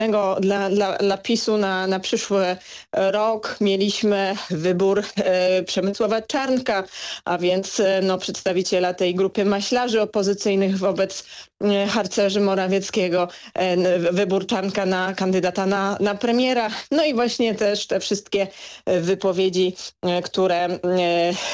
dla PiS-u na przyszły rok mieliśmy wybór Przemysława Czarnka, a więc przedstawiciela tej grupy maślarzy opozycyjnych wobec harcerzy Morawieckiego, wybór Czarnka na kandydata na premiera. No i właśnie też te wszystkie wypowiedzi, które